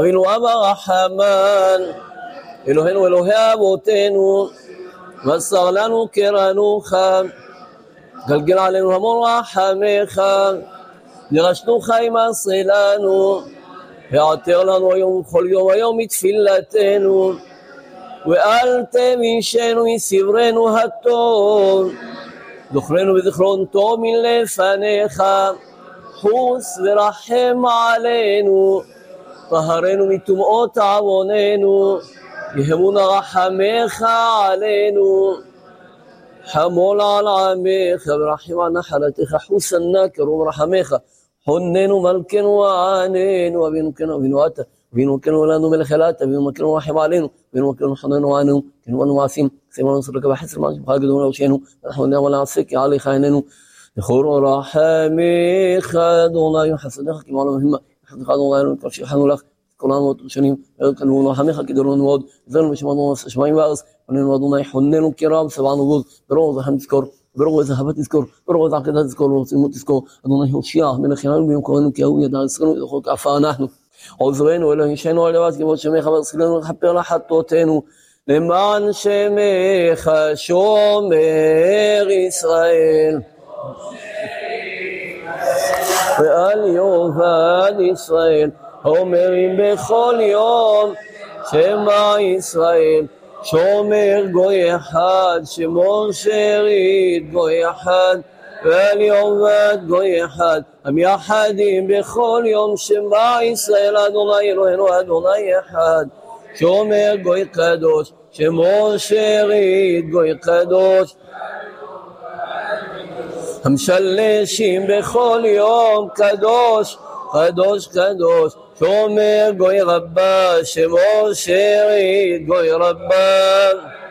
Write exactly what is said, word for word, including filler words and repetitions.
אבינו אב הרחמן, אלוהינו אלוהי אבותינו, מסר לנו קרנוך, גלגל עלינו המון רחמך, ירשנוך ימסר לנו, העתר לנו היום וכל יום היום מתפילתנו, ואל תמישנו מסברנו הטוב, זוכרנו בזכרון טוב מלפניך, חוס ורחם עלינו, טהרנו מטומאות עווננו, יהמון רחמך עלינו, חמול על עמך ורחם על נחלתך, חוס ענה קרוב רחמך, חוננו מלכנו ועננו, אבינו כן אבינו אתה, אבינו כן ולנו מלך אלת, אבינו מלכנו רחם עלינו, אבינו כן חוננו עננו, כן ואנו מעשים, סיימנו נصرك בחסר מה שמך גדול ראשנו, אנחנו נעמל לעשיק עליך עיננו, זכור רחמך אדוני חסדך כמעלה מהימה, חסדך אדוני כל שיחנו לך, כולנו ראשונים, וכנו רחמך כדרנו מאוד, זרנו בשמנו שמיים וארץ, וננו אדוני חוננו כרב סבענו גוז, ברוב זכם תזכור, ברוב איזה חבת תזכור, ברוב איזה עקדה תזכור, ורצימות תזכור, אדוני הושיע, מלך יננו ביום כי הוא ידע עשרנו, ידחו כעפה אנחנו, עוזרנו, אלוהים שנו על לבד, כמות שמך, ורסילנו לחפר לחטאותינו, למען שמך שומר ישראל. ועל יאבד ישראל, אומרים בכל יום, שמע ישראל, שומר גוי אחד, שמור שארית גוי אחד, ועל יאבד גוי אחד, המייחדים בכל יום, שמע ישראל, אדוני אלוהינו אדוני אחד, שומר גוי קדוש, שמור שארית גוי קדוש, המשלשים בכל יום, קדוש, קדוש, קדוש, שומר גוי רבה, שמור שארית גוי רבה.